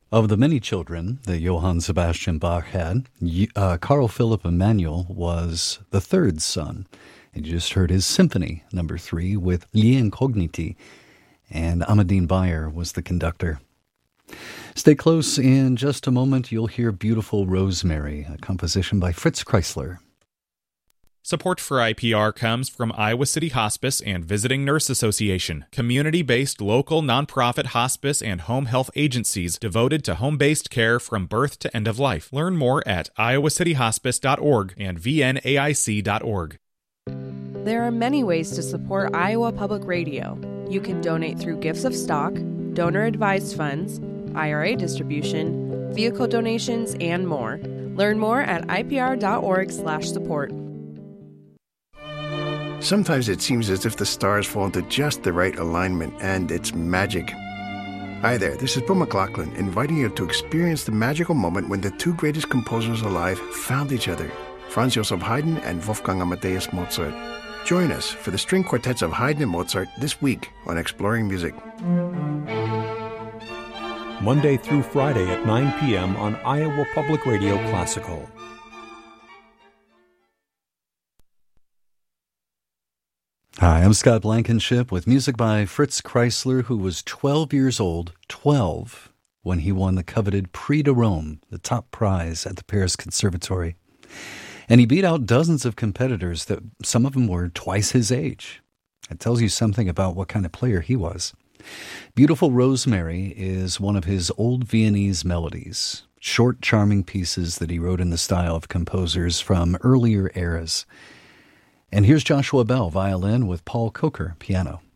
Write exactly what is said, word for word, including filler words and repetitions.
Of the many children that Johann Sebastian Bach had, uh, Carl Philipp Emanuel was the third son. And you just heard his Symphony Number Three with Gli Incogniti, and Amadine Bayer was the conductor. Stay close. In just a moment, you'll hear Beautiful Rosemary, a composition by Fritz Kreisler. Support for I P R comes from Iowa City Hospice and Visiting Nurse Association, community-based local nonprofit hospice and home health agencies devoted to home-based care from birth to end of life. Learn more at iowa city hospice dot org and v n a i c dot org. There are many ways to support Iowa Public Radio. You can donate through gifts of stock, donor-advised funds, I R A distribution, vehicle donations, and more. Learn more at i p r dot org slash support. Sometimes it seems as if the stars fall into just the right alignment, and it's magic. Hi there, this is Bill McLaughlin, inviting you to experience the magical moment when the two greatest composers alive found each other, Franz Joseph Haydn and Wolfgang Amadeus Mozart. Join us for the string quartets of Haydn and Mozart this week on Exploring Music. Monday through Friday at nine p.m. on Iowa Public Radio Classical. Hi, I'm Scott Blankenship with music by Fritz Kreisler, who was twelve years old, twelve, when he won the coveted Prix de Rome, the top prize at the Paris Conservatory. And he beat out dozens of competitors that some of them were twice his age. It tells you something about what kind of player he was. Beautiful Rosemary is one of his old Viennese melodies, short, charming pieces that he wrote in the style of composers from earlier eras. And here's Joshua Bell, violin, with Paul Coker, piano.